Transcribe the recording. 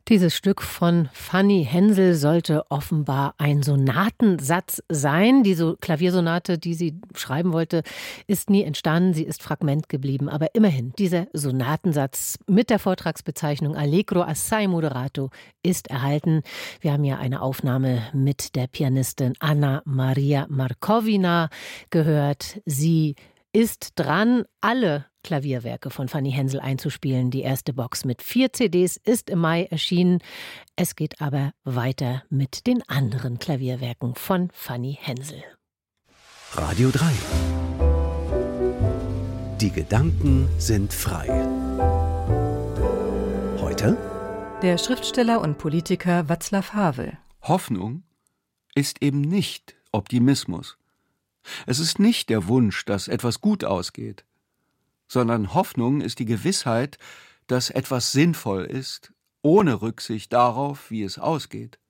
Dieses Stück von Fanny Hensel sollte offenbar ein Sonatensatz sein. Die Klaviersonate, die sie schreiben wollte, ist nie entstanden. Sie ist Fragment geblieben. Aber immerhin, dieser Sonatensatz mit der Vortragsbezeichnung Allegro assai moderato ist erhalten. Wir haben ja eine Aufnahme mit der Pianistin Anna Maria Markovina gehört. Sie ist dran, alle Klavierwerke von Fanny Hensel einzuspielen. Die erste Box mit 4 CDs ist im Mai erschienen. Es geht aber weiter mit den anderen Klavierwerken von Fanny Hensel. Radio 3. Die Gedanken sind frei. Heute der Schriftsteller und Politiker Václav Havel. Hoffnung ist eben nicht Optimismus. Es ist nicht der Wunsch, dass etwas gut ausgeht, sondern Hoffnung ist die Gewissheit, dass etwas sinnvoll ist, ohne Rücksicht darauf, wie es ausgeht.